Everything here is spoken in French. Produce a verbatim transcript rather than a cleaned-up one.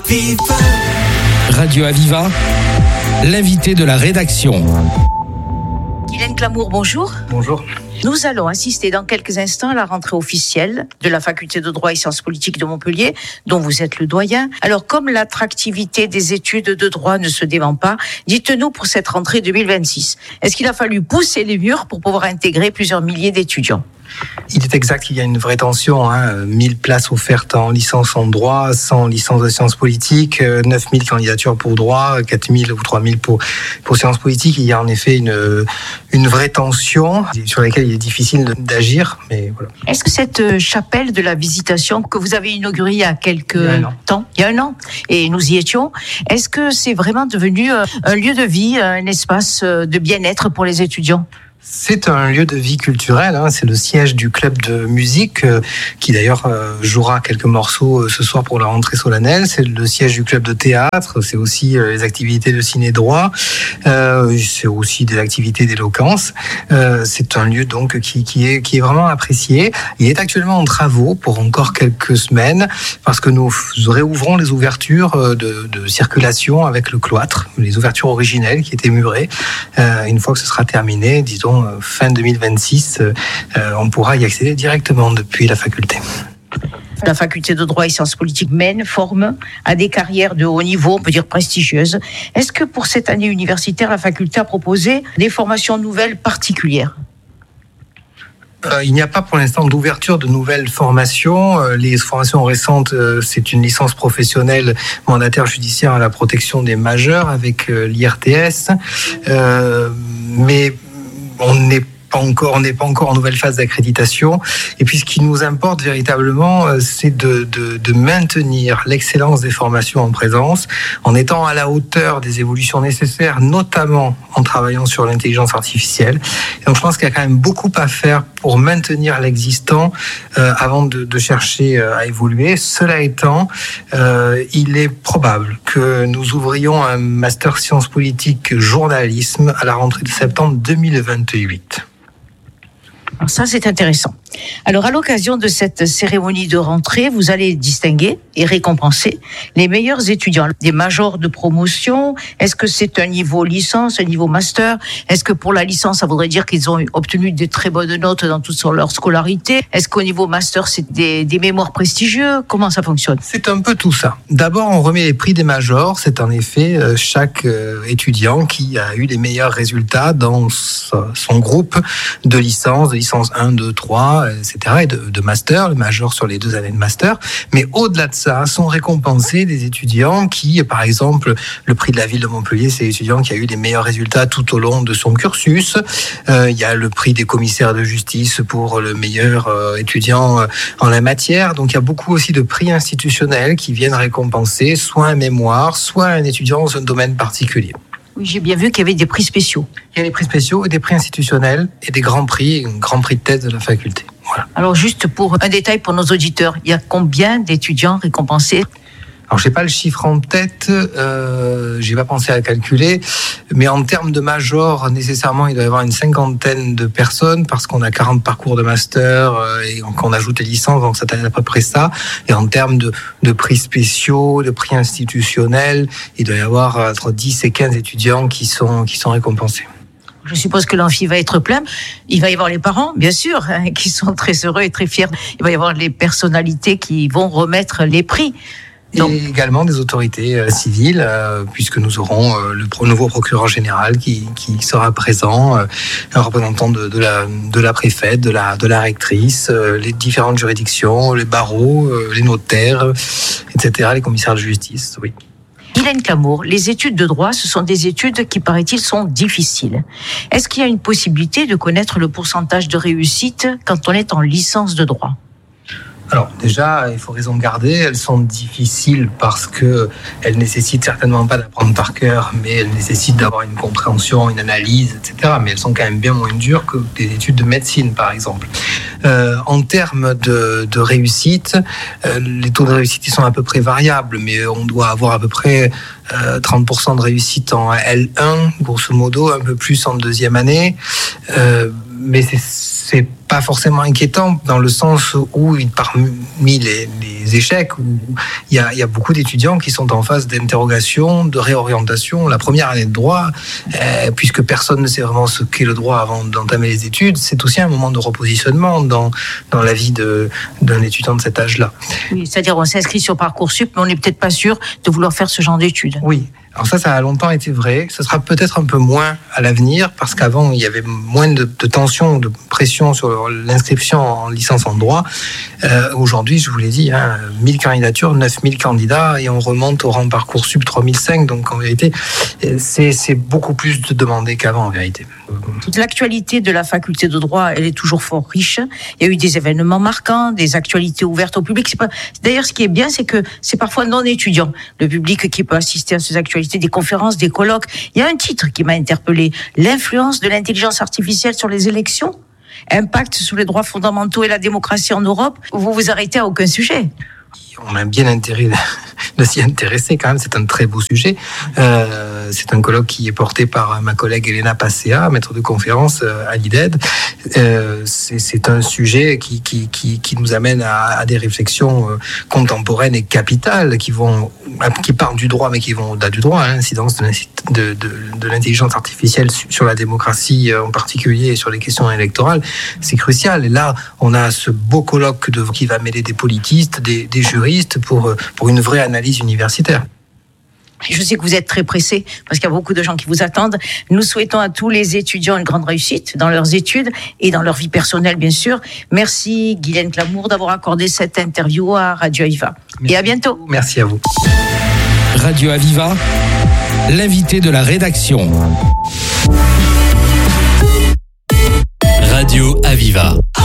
Radio Aviva, l'invité de la rédaction. Guylaine Clamour, bonjour. Bonjour. Nous allons assister dans quelques instants à la rentrée officielle de la faculté de droit et sciences politiques de Montpellier, dont vous êtes le doyen. Alors, comme l'attractivité des études de droit ne se dément pas, dites-nous pour cette rentrée deux mille vingt-six, est-ce qu'il a fallu pousser les murs pour pouvoir intégrer plusieurs milliers d'étudiants ? Il est exact qu'il y a une vraie tension, hein. mille places offertes en licence en droit, cent licences de sciences politiques, neuf mille candidatures pour droit, quatre mille ou trois mille pour, pour sciences politiques. Il y a en effet une, une vraie tension sur laquelle il est difficile de, d'agir. Mais voilà. Est-ce que cette chapelle de la Visitation que vous avez inaugurée il y a quelques il y a temps, il y a un an, et nous y étions, est-ce que c'est vraiment devenu un lieu de vie, un espace de bien-être pour les étudiants ? C'est un lieu de vie culturelle, hein. C'est le siège du club de musique euh, qui d'ailleurs euh, jouera quelques morceaux euh, ce soir pour la rentrée solennelle. C'est le siège du club de théâtre, c'est aussi euh, les activités de ciné-droit, euh, c'est aussi des activités d'éloquence. Euh, c'est un lieu donc qui, qui, est, qui est vraiment apprécié. Il est actuellement en travaux pour encore quelques semaines parce que nous réouvrons les ouvertures de, de circulation avec le cloître, les ouvertures originelles qui étaient murées. Euh, une fois que ce sera terminé, disons fin deux mille vingt-six, euh, on pourra y accéder directement depuis la faculté. La faculté de droit et sciences politiques mène, forme à des carrières de haut niveau, on peut dire prestigieuses. Est-ce que pour cette année universitaire, la faculté a proposé des formations nouvelles particulières ? Euh, il n'y a pas pour l'instant d'ouverture de nouvelles formations. Euh, les formations récentes, euh, c'est une licence professionnelle mandataire judiciaire à la protection des majeurs avec euh, l'I R T S. Euh, mais on n'est pas encore, on n'est pas encore en nouvelle phase d'accréditation. Et puis, ce qui nous importe véritablement, c'est de, de, de maintenir l'excellence des formations en présence, en étant à la hauteur des évolutions nécessaires, notamment en travaillant sur l'intelligence artificielle. Et donc, je pense qu'il y a quand même beaucoup à faire pour maintenir l'existant euh, avant de, de chercher à évoluer. Cela étant, euh, il est probable que nous ouvrions un master sciences politiques journalisme à la rentrée de septembre deux mille vingt-huit. Alors ça, c'est intéressant. Alors, à l'occasion de cette cérémonie de rentrée, vous allez distinguer et récompenser les meilleurs étudiants, des majors de promotion. Est-ce que c'est un niveau licence, un niveau master ? Est-ce que pour la licence, ça voudrait dire qu'ils ont obtenu de très bonnes notes dans toute leur scolarité ? Est-ce qu'au niveau master, c'est des, des mémoires prestigieux ? Comment ça fonctionne ? C'est un peu tout ça. D'abord, on remet les prix des majors. C'est en effet chaque étudiant qui a eu les meilleurs résultats dans son groupe de licence, de licence un, deux, trois, et cetera, et de, de master, le major sur les deux années de master. Mais au-delà de ça, sont récompensés des étudiants qui, par exemple, le prix de la ville de Montpellier, c'est l'étudiant qui a eu les meilleurs résultats tout au long de son cursus. Euh, il y a le prix des commissaires de justice pour le meilleur euh, étudiant euh, en la matière. Donc, il y a beaucoup aussi de prix institutionnels qui viennent récompenser soit un mémoire, soit un étudiant dans un domaine particulier. Oui, j'ai bien vu qu'il y avait des prix spéciaux. Il y a des prix spéciaux et des prix institutionnels et des grands prix, un grand prix de thèse de la faculté. Voilà. Alors, juste pour un détail pour nos auditeurs, il y a combien d'étudiants récompensés ? Alors, j'ai pas le chiffre en tête, euh, j'ai pas pensé à calculer, mais en termes de major, nécessairement, il doit y avoir une cinquantaine de personnes parce qu'on a quarante parcours de master euh, et qu'on ajoute les licences, donc ça t'aide à peu près ça. Et en termes de, de prix spéciaux, de prix institutionnels, il doit y avoir entre dix et quinze étudiants qui sont, qui sont récompensés. Je suppose que l'amphi va être plein. Il va y avoir les parents, bien sûr, hein, qui sont très heureux et très fiers. Il va y avoir les personnalités qui vont remettre les prix. Donc, et également des autorités euh, civiles, euh, puisque nous aurons euh, le pro- nouveau procureur général qui, qui sera présent, euh, un représentant de, de, la, de la préfète, de la, de la rectrice, euh, les différentes juridictions, les barreaux, euh, les notaires, et cetera, les commissaires de justice, oui. Guylaine Clamour, les études de droit, ce sont des études qui, paraît-il, sont difficiles. Est-ce qu'il y a une possibilité de connaître le pourcentage de réussite quand on est en licence de droit ? Alors déjà, il faut raison garder, elles sont difficiles parce qu'elles nécessitent certainement pas d'apprendre par cœur, mais elles nécessitent d'avoir une compréhension, une analyse, et cetera. Mais elles sont quand même bien moins dures que des études de médecine, par exemple. Euh, en termes de, de réussite, euh, les taux de réussite ils sont à peu près variables, mais on doit avoir à peu près euh, trente pour cent de réussite en L un, grosso modo, un peu plus en deuxième année. Euh, mais c'est, c'est pas forcément inquiétant dans le sens où parmi les, les échecs, où il y a, il y a beaucoup d'étudiants qui sont en phase d'interrogation, de réorientation. La première année de droit, euh, puisque personne ne sait vraiment ce qu'est le droit avant d'entamer les études, c'est aussi un moment de repositionnement dans, dans la vie de, d'un étudiant de cet âge-là. Oui, c'est-à-dire on s'inscrit sur Parcoursup, mais on n'est peut-être pas sûr de vouloir faire ce genre d'études. Oui. Alors ça, ça a longtemps été vrai. Ce sera peut-être un peu moins à l'avenir, parce qu'avant, il y avait moins de, de tension, de pression sur l'inscription en licence en droit. Euh, aujourd'hui, je vous l'ai dit, hein, mille candidatures, neuf mille candidats, et on remonte au rang Parcoursup trois mille cinq. Donc en vérité, c'est, c'est beaucoup plus de demandé qu'avant, en vérité. L'actualité de la faculté de droit, elle est toujours fort riche. Il y a eu des événements marquants, des actualités ouvertes au public. C'est pas... D'ailleurs, ce qui est bien, c'est que c'est parfois non étudiant, le public qui peut assister à ces actualités, des conférences, des colloques. Il y a un titre qui m'a interpellé: l'influence de l'intelligence artificielle sur les élections, impact sur les droits fondamentaux et la démocratie en Europe. Vous vous arrêtez à aucun sujet. On a bien intérêt de s'y intéresser quand même, c'est un très beau sujet. Euh, c'est un colloque qui est porté par ma collègue Elena Passea, maître de conférence à l'I D E D. Euh, c'est, c'est un sujet qui, qui, qui, qui nous amène à, à des réflexions contemporaines et capitales qui vont, qui partent du droit mais qui vont au-delà du droit, hein, l'incidence de, de, de, de l'intelligence artificielle sur la démocratie en particulier et sur les questions électorales, c'est crucial. Et là, on a ce beau colloque de, qui va mêler des politistes, des, des juristes pour, pour une vraie analyse universitaire. Je sais que vous êtes très pressé parce qu'il y a beaucoup de gens qui vous attendent. Nous souhaitons à tous les étudiants une grande réussite dans leurs études et dans leur vie personnelle, bien sûr. Merci Guylaine Clamour d'avoir accordé cette interview à Radio Aviva. Merci. Et à bientôt. Merci à vous. Radio Aviva, l'invité de la rédaction. Radio Aviva.